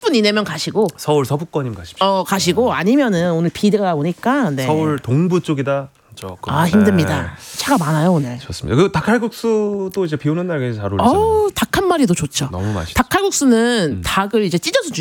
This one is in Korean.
10분 이내면 가시고 서울 서부권이면 가십시오. 가시고 아니면은 오늘 비가 오니까 네. 서울 동부 쪽이다. 조금. 힘듭니다. 차가 많아요 오늘. 좋습니다. 그 닭칼국수도 이제 비 오는 날 굉장히 잘 어울리잖아요. 닭 한 마리도 좋죠. 너무 맛있죠. 닭칼국수는 닭을 이제 찢어서